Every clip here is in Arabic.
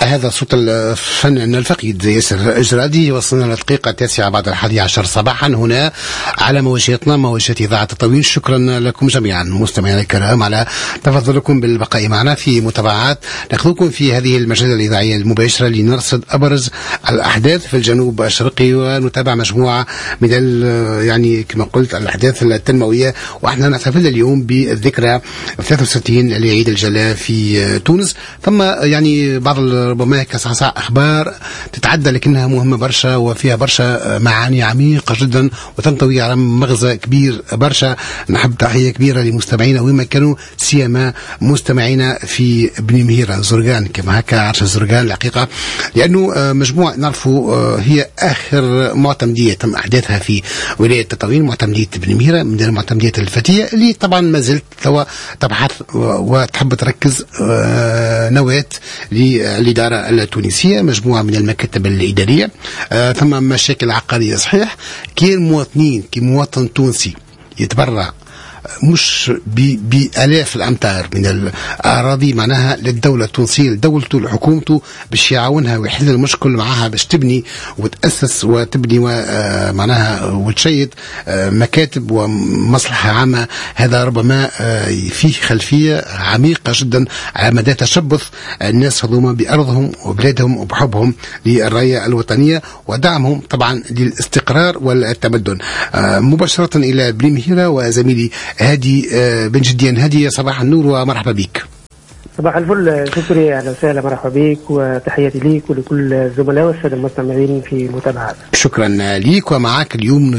هذا صوت الفنان الفقيد ياسر إجرادي. وصلنا للدقيقة 9 بعد 11 صباحا هنا على موجاتنا، موجات إذاعة التطوير. شكرا لكم جميعا مستمعينا الكرام على تفضلكم بالبقاء معنا في متابعات ناخذكم في هذه المجلة الإذاعية المباشرة لنرصد أبرز الأحداث في الجنوب الشرقي ونتابع مجموعة من يعني كما قلت الأحداث التنموية. وإحنا نحتفل اليوم بالذكرى 63 لعيد الجلاء في تونس. ثم يعني بعض ربما كصحصح أخبار تتعدى لكنها مهمة برشا وفيها برشا معاني عميقة جدا وتنطوي على مغزى كبير برشا. نحب تحية كبيرة لمستمعينا وين كانوا، سيما مستمعينا في بني مهيرة زرقان كما هكا عرش زرقان الحقيقة، لأنه مجموعة نعرفوا هي آخر معتمدية تم أحداثها في ولاية تطاوين، معتمدية بني مهيرة من المعتمديات الفتية اللي طبعا ما زلت تبحث وتحب تركز نواة للإدارة التونسية، مجموعة من المكاتب الإدارية. ثم مشاكل عقارية صحيح، كي المواطنين كي مواطن تونسي يتبرع مش بآلاف الأمتار من الأراضي معناها للدولة التونسية لدولته لحكومته باش يعاونها ويحل المشكل معها باش تبني وتأسس وتبني معناها وتشيد مكاتب ومصلحة عامة. هذا ربما فيه خلفية عميقة جدا على مدى تشبث الناس هذوما بأرضهم وبلادهم وبحبهم للراية الوطنية ودعمهم طبعا للاستقرار والتمدن. مباشرة إلى بني مهيرة وزميلي هادي بن جديان. هادي صباح النور ومرحبا بك. صباح الفل، شكري، اهلا وسهلا، مرحبا بك وتحياتي ليك ولكل الزملاء والساده المستمعين في متابعة. شكرا ليك. ومعك اليوم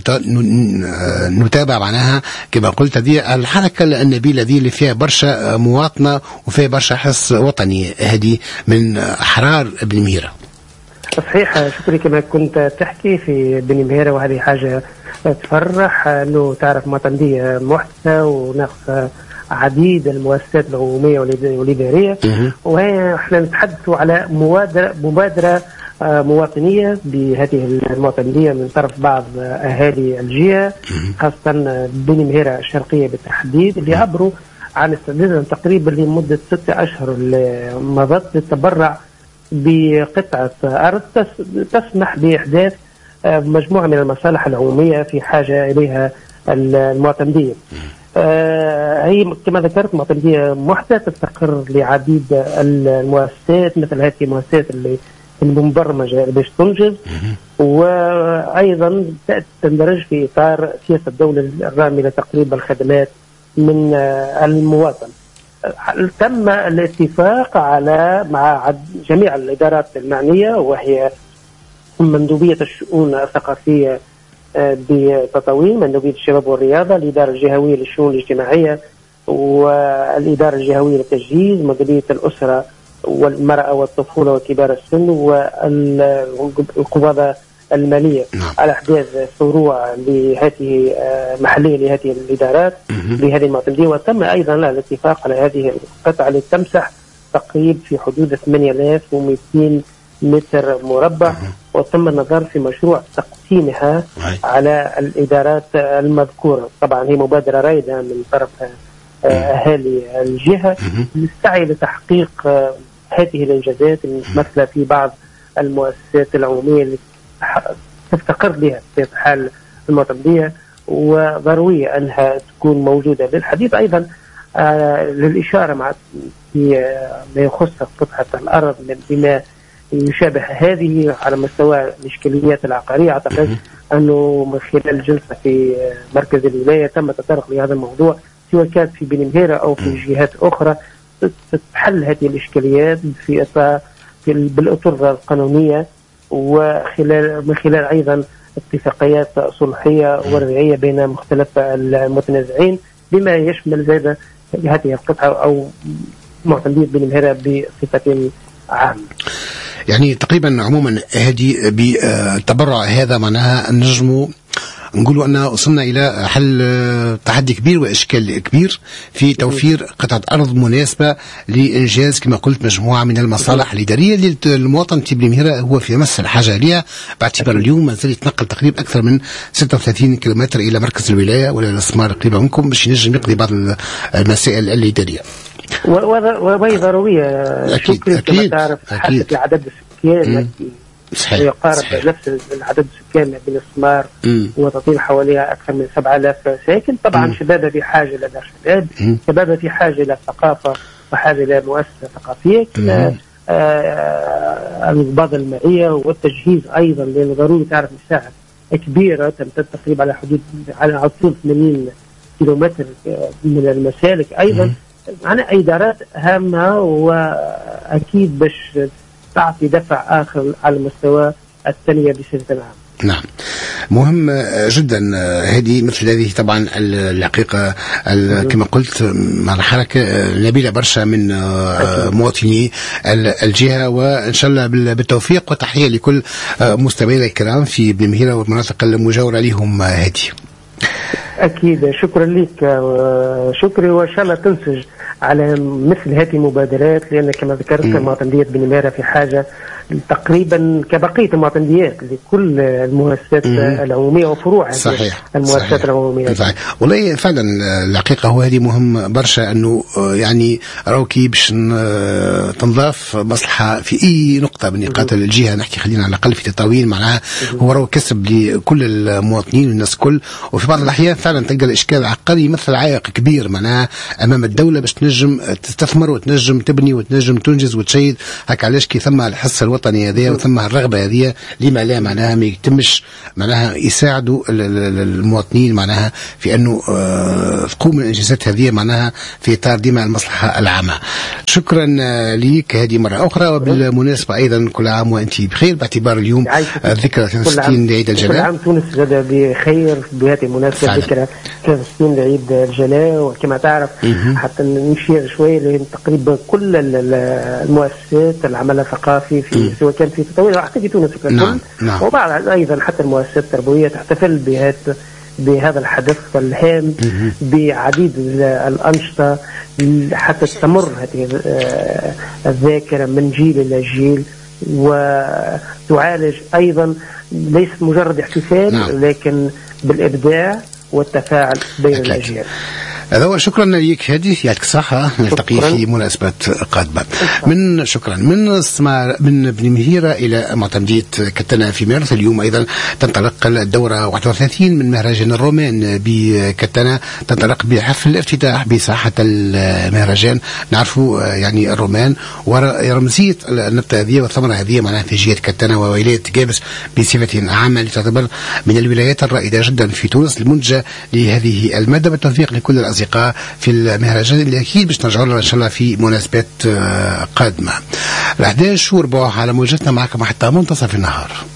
نتابع معناها كما قلت هذه الحركه النبيله دي اللي فيها برشا مواطنه وفيها برشا حس وطني هذه من احرار بني مهيرة. صحيح، شكري، كما كنت تحكي في بني مهيرة، وهذه حاجه تفرح انه تعرف معتمديه محدثه وناقصه عديد المؤسسات العموميه والاداريه، واحنا نتحدث على مبادره مواطنيه بهذه المعتمديه من طرف بعض اهالي الجهه، خاصه بني مهيرة الشرقيه بالتحديد، اللي عبروا عن استعدادهم تقريبا لمده 6 أشهر مضت للتبرع بقطعه ارض تسمح باحداث مجموعة من المصالح العمومية في حاجة إليها المعتمدية. هي كما ذكرت معتمدية محدثة تستقر لعديد المؤسسات، مثل هذه المؤسسات اللي المبرمجة باش تنجز، وأيضا تندرج في إطار سياسة الدولة الرامية لتقريب الخدمات من المواطن. تم الاتفاق مع جميع الإدارات المعنية، وهي مندوبية الشؤون الثقافية بتطاوين، مندوبية الشباب والرياضة، الإدارة الجهوية للشؤون الاجتماعية والإدارة الجهوية للتجهيز، مندوبية الأسرة والمرأة والطفولة وكبار السن، والقبضة المالية على إحداث فروع لهذه محلية لهذه الإدارات لهذه المعتمدية. وتم أيضا الاتفاق على هذه القطعة التي تمسح تقريب في حدود 8200 متر مربع، وتم النظر في مشروع تقسيمها على الإدارات المذكورة. طبعا هي مبادرة رائدة من طرف أهالي الجهة نستعي لتحقيق هذه الإنجازات المتمثلة في بعض المؤسسات العمومية اللي تستقر بها في حال المعتمدية، وضرورية أنها تكون موجودة. للحديث أيضا للإشارة في ما يخص قطعة الأرض بما يشابه هذه على مستوى الإشكاليات العقارية. أعتقد أنه من خلال جلسة في مركز الولاية تم التطرق لهذا الموضوع، سواء كانت في بني مهيرة أو في جهات أخرى، تتحل هذه الإشكاليات في إطار بالأطر القانونية، من خلال أيضا اتفاقيات صلحية ورعية بين مختلف المتنازعين، بما يشمل زاد هذه القطعة أو معتمدية بني مهيرة بصفة عامة. يعني تقريبا عموما هذه بالتبرع هذا معناها نجموا نقولوا أن وصلنا إلى حل تحدي كبير وإشكال كبير في توفير قطعة أرض مناسبة لإنجاز كما قلت مجموعة من المصالح الإدارية اللي المواطن بني مهيرة هو في مس الحاجة لها، باعتبار اليوم ما زال يتنقل تقريبا أكثر من 36 كيلومتر إلى مركز الولاية ولا الأسمار قريبة منكم باش ينجم يقضي بعض المسائل الإدارية. وهي ضرورية. أكيد كما تعرف حتى عدد السكان صحيح. يقارب صحيح. نفس العدد السكان بين السمار وتطيل حواليها أكثر من 7000 ساكن. طبعا شبابها في حاجة إلى الإرشادات، شبابها في حاجة إلى الثقافة وحاجة إلى مؤسسة ثقافية، الانضباط المائية والتجهيز أيضا، لأنه ضروري تعرف مساحة كبيرة تمتد تقريبا على حدود على 80 كيلومتر من المسالك أيضا. معنا إدارات هامة وأكيد باش تعطي دفع آخر على مستوى التنمية بصفة عامة. نعم، مهم جدا. هذه مثل هذه طبعا الحقيقة كما قلت مع الحركة نبيلة برشا من مواطني الجهة، وإن شاء الله بالتوفيق، وتحية لكل مستمعينا الكرام في بن مهيرة والمناطق المجاورة لهم هذه. أكيد، شكرا لك شكري، وإن شاء الله تنسج على مثل هذه المبادرات، لأن كما ذكرت معتمدية بن مهيرة في حاجة تقريبا كبقية المعتمديات لكل المؤسسات العمومية وفروع المؤسسات العمومية. صحيح. والله فعلا الحقيقة هو هذه مهم برشا، أنه يعني راوكي باش تنضاف مصلحة في أي نقطة من نقاط الجهة، نحكي خلينا على الأقل في تطاوين، معناها هو راهو كسب لكل المواطنين والناس كل. وفي بعض الأحيان فعلا تلقى الإشكال العقاري مثل عائق كبير معناها أمام الدولة باش تنجم تستثمر وتنجم تبني وتنجم تنجز وتشيد. هكا علاش كي ثم الحصة الوطني هذه وثم الرغبة هذه لما لا معناها ما يتمش معناها يساعدوا المواطنين معناها في أنه تقوم الإنجازات هذه معناها في إطار ديما المصلحة العامة. شكرا لك هذه مرة أخرى، وبالمناسبة أيضا كل عام وأنت بخير، باعتبار اليوم ذكرى 63 لعيد الجلاء. كل عام تونس بخير بهذه المناسبة، ذكرى 63 لعيد الجلاء. وكما تعرف حتى نشير شوية لأن تقريبا كل المؤسسات العمل الثقافي في سواء كان في تطوير حتى في تونس ككل، وبعض أيضا حتى المؤسسات التربوية تحتفل بهذا الحدث الهام بعديد الأنشطة حتى تستمر هذه الذاكرة من جيل إلى جيل، وتعالج أيضا ليس مجرد احتفال لكن بالإبداع والتفاعل بين الأجيال. هذا هو. شكرا لك هادي، يعطيك الصحة، نلتقي في مناسبات قادمة. شكرا من بن مهيرة إلى معتمدية كتنا في مارس. اليوم أيضا تنطلق الدورة 31 من مهرجان الرومان بكتنا، تنطلق بحفل الافتتاح بساحة المهرجان. نعرفوا يعني الرومان ورمزية النبتة هذه والثمرة هذه معناها في جهة كتنا وولاية جابس بصفة عامة، لتعتبر من الولايات الرائدة جدا في تونس المنتجة لهذه المادة. بالتوفيق لكل الأصدقاء في المهرجان اللي أكيد باش نرجعوا له إن شاء الله في مناسبات قادمة. 11:04 على موجتنا معكم حتى منتصف النهار.